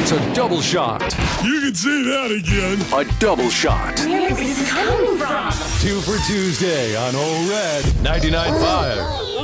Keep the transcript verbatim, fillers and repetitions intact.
It's a double shot. You can say that again. A double shot. Where is this coming from? Two for Tuesday on O Red ninety-nine point five.